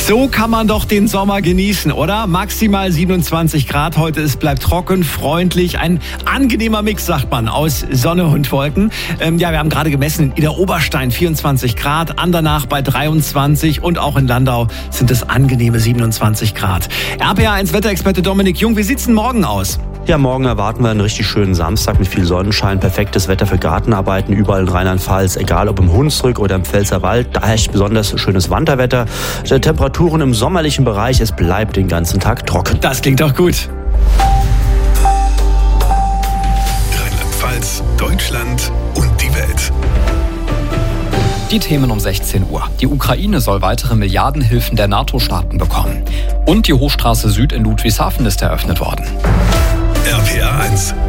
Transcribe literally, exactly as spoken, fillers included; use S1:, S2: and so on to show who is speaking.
S1: So kann man doch den Sommer genießen, oder? Maximal siebenundzwanzig Grad. Heute ist bleibt trocken, freundlich. Ein angenehmer Mix, sagt man, aus Sonne und Wolken. Ähm, ja, wir haben gerade gemessen, in der Oberstein vierundzwanzig Grad, Andernach bei dreiundzwanzig und auch in Landau sind es angenehme siebenundzwanzig Grad. R P A eins Wetterexperte Dominik Jung, wie sieht's denn morgen aus?
S2: Ja, morgen erwarten wir einen richtig schönen Samstag mit viel Sonnenschein, perfektes Wetter für Gartenarbeiten überall in Rheinland-Pfalz, egal ob im Hunsrück oder im Pfälzerwald. Da herrscht besonders schönes Wanderwetter. Die Temperaturen im sommerlichen Bereich, es bleibt den ganzen Tag trocken.
S1: Das klingt doch gut.
S3: Rheinland-Pfalz, Deutschland und die Welt.
S4: Die Themen um sechzehn Uhr. Die Ukraine soll weitere Milliardenhilfen der NATO-Staaten bekommen. Und die Hochstraße Süd in Ludwigshafen ist eröffnet worden.
S3: R P A eins